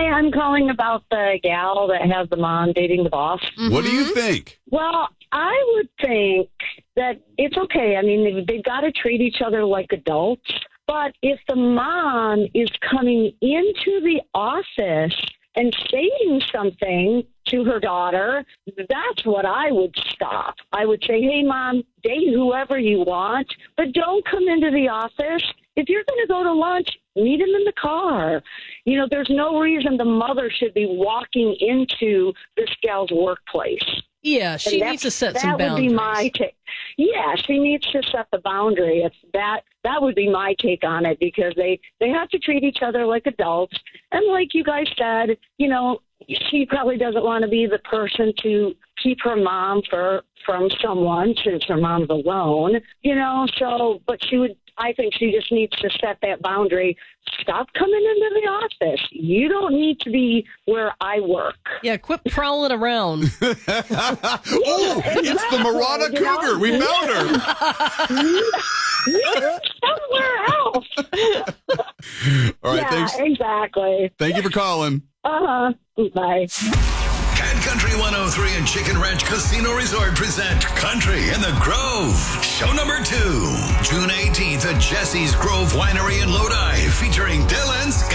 Hi, I'm calling about the gal that has the mom dating the boss. Mm-hmm. What do you think? Well, I would think that it's okay. I mean, they've got to treat each other like adults. But if the mom is coming into the office and saying something to her daughter, that's what I would stop. I would say, hey, Mom, date whoever you want, but don't come into the office. If you're going to go to lunch, meet him in the car. You know, there's no reason the mother should be walking into this gal's workplace. Yeah, she needs to set some boundaries. That would be my take. Yeah, she needs to set the boundary. It's that would be my take on it, because they have to treat each other like adults. And like you guys said, you know, she probably doesn't want to be the person to keep her mom from someone since her mom's alone, you know. So, but I think she just needs to set that boundary. Stop coming into the office. You don't need to be where I work. Yeah, quit prowling around. It's the Marana Cougar. We found her. Somewhere else. All right, yeah, thanks. Exactly. Thank you for calling. Bye. Cat Country 103 and Chicken Ranch Casino Resort present Country in the Grove. Show number 2, June 18th at Jesse's Grove Winery in Lodi, featuring Dylan Scott.